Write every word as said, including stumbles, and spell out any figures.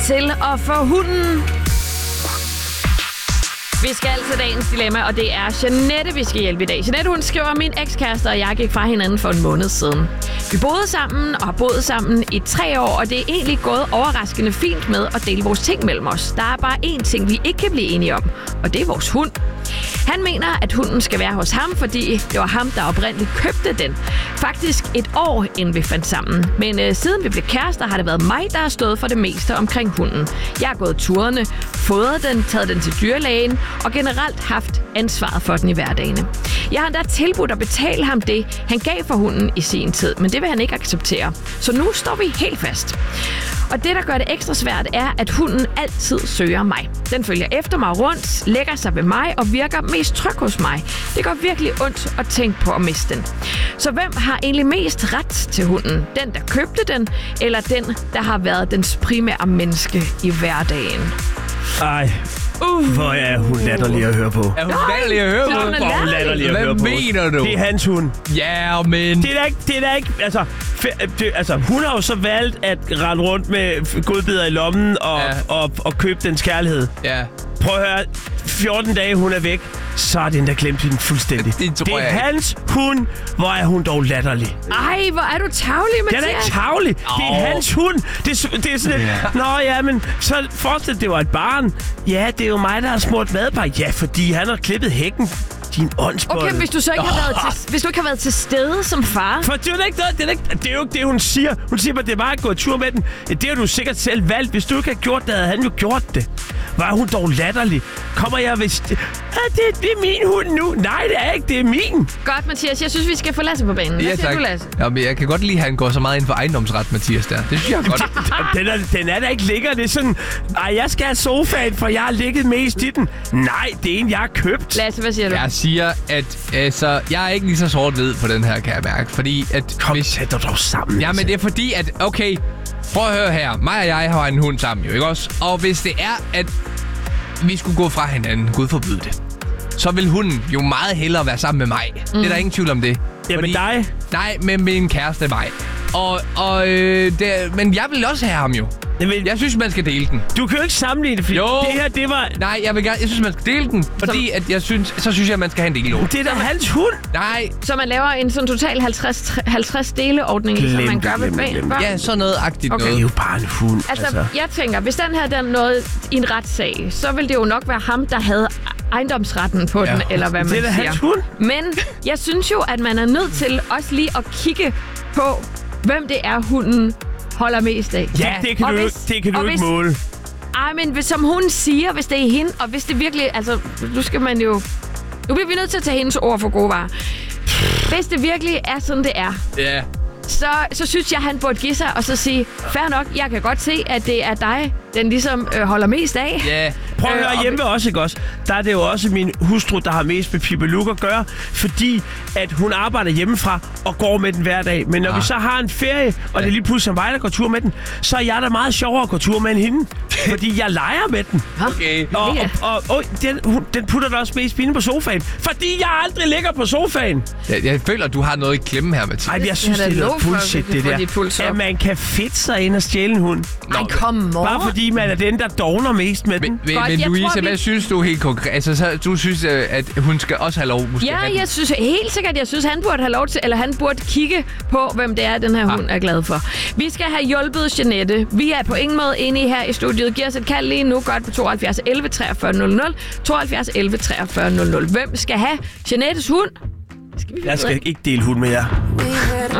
til at få hunden. Vi skal til dagens dilemma, og det er Jeanette, vi skal hjælpe i dag. Jeanette, hun skriver, min ekskæreste og jeg gik fra hinanden for en måned siden. Vi boede sammen og har boet sammen i tre år, og det er egentlig gået overraskende fint med at dele vores ting mellem os. Der er bare én ting, vi ikke kan blive enige om, og det er vores hund. Han mener, at hunden skal være hos ham, fordi det var ham, der oprindeligt købte den. Faktisk et år, inden vi fandt sammen. Men øh, siden vi blev kærester, har det været mig, der har stået for det meste omkring hunden. Jeg har gået turene, fodret den, taget den til dyrlægen og generelt haft ansvaret for den i hverdagene. Jeg har endda tilbudt at betale ham det, han gav for hunden i sin tid, men det vil han ikke acceptere. Så nu står vi helt fast. Og det, der gør det ekstra svært, er, at hunden altid søger mig. Den følger efter mig rundt, lægger sig ved mig og virker mest tryg hos mig. Det gør virkelig ondt at tænke på at miste den. Så hvem har egentlig mest ret til hunden? Den, der købte den, eller den, der har været dens primære menneske i hverdagen? Ej, uh. hvor er hun latterlig at høre på. Er hun latterlig at høre på? Hvor er hun latterlig at høre på. Hvad mener du? Det er hans hund. Ja, men... Det er da ikke... Det er da ikke altså, det, altså, hun har jo så valgt at rende rundt med godbidder i lommen og, ja. og, og, og købe dens kærlighed. Ja. Prøv at høre. fjorten dage, hun er væk. Så er den der glemt hende fuldstændig. Det, det er hans hund. Hvor er hun dog latterlig. Ej, hvor er du tavlig, Mathias. Den er ikke tavlig. Oh. Det er hans hund. Det er, det er sådan et... Yeah. Nå ja, men så forestil det var et barn. Ja, det er jo mig, der har smurt madpakke. Ja, fordi han har klippet hækken. Din åndsbold. Okay, hvis du så ikke har været til, hvis du ikke har været til stede som far. For det er jo ikke noget, det er, ikke, det er jo ikke det, hun siger. Hun siger bare, det er bare at gå tur med den. Ja, det har du sikkert selv valgt. Hvis du ikke har gjort det, havde han jo gjort det. Var hun dog latterlig? Kommer jeg vist... Ja, det, det er min hund nu. Nej, det er ikke. Det er min. Godt, Mathias. Jeg synes, vi skal få Lasse på banen. Hvad ja, siger du, Lasse? Ja, men jeg kan godt lide, at han går så meget ind for ejendomsret, Mathias, der. Det synes jeg godt. den, er, den er da ikke lækker. Det er sådan... Ej, jeg skal have sofaen, for jeg har ligget mest i den. Nej, det er en, jeg har købt. Lasse, hvad siger du? Jeg siger, at altså, jeg er ikke lige så sort-hvid på den her, kan jeg mærke. Fordi at... Kom, hvis... sæt dig dog sammen. Ja, men det er fordi, at... Okay, prøv at høre her. Mig og jeg har en hund sammen, jo, ikke også? Og hvis det er, at vi skulle gå fra hinanden, Gud forbyde det, så vil hunden jo meget hellere være sammen med mig. Mm. Det er der ingen tvivl om det. Ja, med dig? Nej, med min kæreste mig. Og, og øh, det, men jeg vil også have ham jo. Vil... Jeg synes, man skal dele den. Du kan jo ikke sammenligne det, fordi jo. det her, det var... Nej, jeg vil gerne... Jeg synes, man skal dele den, fordi at jeg synes, så synes jeg, man skal have en del. Det er da hans hund. Nej. Så man laver en sådan total halvtreds, halvtreds deleordning, som man gør ved børn? Ja, sådan noget agtigt okay. noget. Det er jo bare en hund. Altså, altså, jeg tænker, hvis den her den nåede i en retssag, så ville det jo nok være ham, der havde ejendomsretten på ja. den, eller hvad man siger. Det er da hans hund. Men jeg synes jo, at man er nødt til også lige at kigge på, hvem det er, hunden holder mest af. Ja, det kan og du, hvis, det kan du ikke hvis, måle. Ej, men hvis, som hun siger, hvis det er hende, og hvis det virkelig... Altså, nu skal man jo... Nu bliver vi nødt til at tage hendes ord for gode varer. Hvis det virkelig er sådan, det er... Ja. Yeah. Så, så synes jeg, han burde give sig og så sige, fair nok, jeg kan godt se, at det er dig, den ligesom øh, holder mest af. Ja. Yeah. Prøv at høre, hjemme også, ikke også? Der er det jo også min hustru, der har mest med Pippi Luk at gøre, fordi at hun arbejder hjemmefra og går med den hver dag. Men når ah. vi så har en ferie, og ja. det er lige pludselig mig, der går tur med den, så er jeg da meget sjovere at gå tur med end hende. Fordi jeg leger med den. Okay. Og, og, og, og den, hun, den putter da også mest inde på sofaen. Fordi jeg aldrig ligger på sofaen. Jeg, jeg føler, du har noget i klemme her, Mathias. Ej, jeg synes, det er noget bullshit, det der. At man kan fedte sig ind og stjæle en hund. Ej, come on. Bare fordi man er den, der dogner mest med den. Men, men Louise, tror, vi... hvad synes du helt konkret? Altså, så, du synes, at hun skal også have lov? Ja, have jeg synes helt sikkert, jeg synes, han burde have lov til, eller han burde kigge på, hvem det er, den her ah. hund er glad for. Vi skal have hjulpet Jeanette. Vi er på ingen måde enige her i studiet. Giv os et kald lige nu, godt på tooghalvfjerds elleve treogfyrre nul nul. tooghalvfjerds elleve treogfyrre nul nul. Hvem skal have Jeanettes hund? Skal vi jeg skal ikke dele hund med jer.